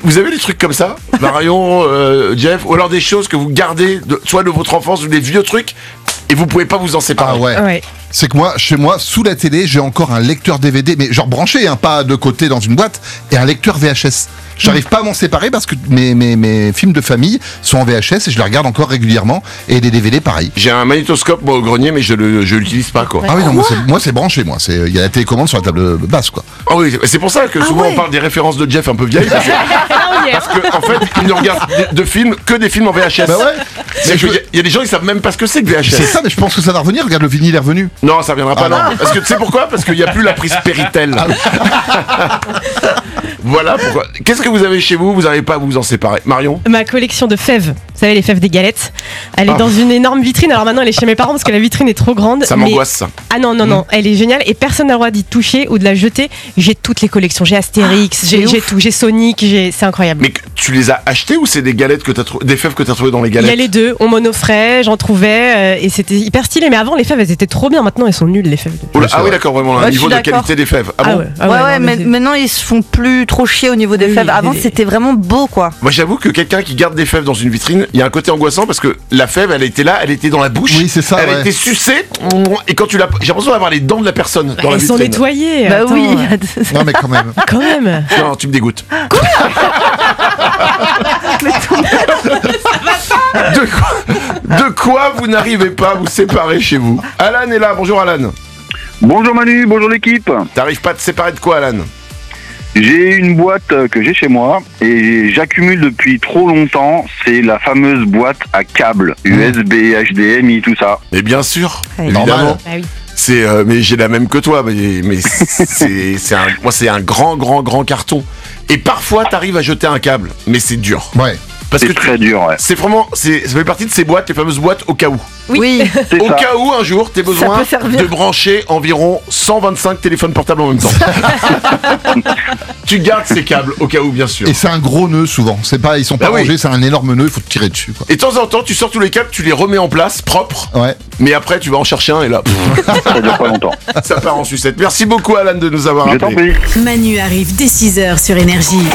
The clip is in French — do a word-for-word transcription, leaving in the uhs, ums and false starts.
vous avez des trucs comme ça, Marion, euh, Jeff, ou alors des choses que vous gardez, de, soit de votre enfance ou des vieux trucs, et vous pouvez pas vous en séparer. Ah ouais. Ouais. C'est que moi, chez moi, sous la télé, j'ai encore un lecteur D V D, mais genre branché, hein, pas de côté dans une boîte, et un lecteur V H S. J'arrive pas à m'en séparer parce que mes, mes, mes films de famille sont en V H S et je les regarde encore régulièrement, et les D V D pareil. J'ai un magnétoscope moi au grenier, mais je le, je l'utilise pas quoi. Ouais. Ah oui, non, moi c'est, moi c'est branché, moi. C'est, il y a la télécommande sur la table basse, quoi. Ah oui, c'est pour ça que souvent ouais. on parle des références de Jeff un peu vieilles, parce que, Ah, parce que, en fait, il ne regarde de, de films que des films en V H S. Bah ouais. C'est que, il y a des gens qui savent même pas ce que c'est que V H S. C'est ça, mais je pense que ça va revenir. Regarde, le vinyle est revenu. Non, ça viendra pas, Ah non. non. Parce que tu sais pourquoi? Parce qu'il n'y a plus la prise Péritel. Voilà pourquoi. Qu'est-ce que vous avez chez vous? Vous n'arrivez pas à vous en séparer. Marion? Ma collection de fèves, vous savez, les fèves des galettes. Elle est Ah. dans une énorme vitrine. Alors maintenant, elle est chez mes parents parce que la vitrine est trop grande. Ça mais- m'angoisse ça. Ah non, non, non, elle est géniale et personne n'a le droit d'y toucher ou de la jeter. J'ai toutes les collections. J'ai Astérix, c'est j'ai, ouf. j'ai tout. J'ai Sonic, j'ai... c'est incroyable. Mais que- tu les as achetées ou c'est des galettes que t'as trou- des fèves que t'as trouvées dans les Il y a galettes? les deux, on monofrais, j'en trouvais euh, et c'était hyper stylé. Mais avant, les fèves, elles étaient trop bien. Maintenant, elles sont nulles, les fèves. Oula, Oui, c'est ah oui vrai. d'accord, vraiment, Ouais, un je niveau suis de d'accord. qualité des fèves. Ah bon? ouais, Ouais, ouais, non, mais c'est- maintenant ils se font plus trop chier au niveau des Oui, fèves. oui, Avant des- c'était vraiment beau quoi. Moi j'avoue que quelqu'un qui garde des fèves dans une vitrine, il y a un côté angoissant parce que la fève elle était là, elle était dans la bouche, Oui, c'est ça, elle a ouais. été sucée et quand tu l'as, j'ai l'impression d'avoir les dents de la personne dans la Elles sont vitrine. nettoyées. Bah attends. oui. Non, mais quand même. Quand même. Non, tu me dégoûtes. de, quoi, de quoi vous n'arrivez pas à vous séparer chez vous? Alan est là, bonjour Alan. Bonjour Manu, bonjour l'équipe. T'arrives pas à te séparer de quoi Alan? J'ai une boîte euh, que j'ai chez moi et j'accumule depuis trop longtemps. C'est la fameuse boîte à câbles, U S B, H D M I, tout ça. Et bien sûr, Ouais, évidemment. normal. Ah oui. C'est, euh, mais j'ai la même que toi, mais, mais c'est, c'est un, moi c'est un grand, grand, grand carton. Et parfois t'arrives à jeter un câble, mais c'est dur. Ouais. Parce C'est que tu- très dur, ouais. c'est vraiment, c'est, ça fait partie de ces boîtes, les fameuses boîtes au cas où. Oui. C'est Au ça. cas où un jour t'aies besoin peut servir. de brancher environ cent vingt-cinq téléphones portables en même temps. Tu gardes ces câbles au cas où, bien sûr. Et c'est un gros nœud souvent. C'est pas, ils sont pas Bah oui. rangés, c'est un énorme nœud, il faut te tirer dessus, quoi. Et de temps en temps, tu sors tous les câbles, tu les remets en place, propres, Ouais. mais après tu vas en chercher un et là, pff, Ça dure pas longtemps. ça part en sucette. Merci beaucoup Alan de nous avoir Je t'en appelé. prie. Manu arrive dès six heures sur Énergie.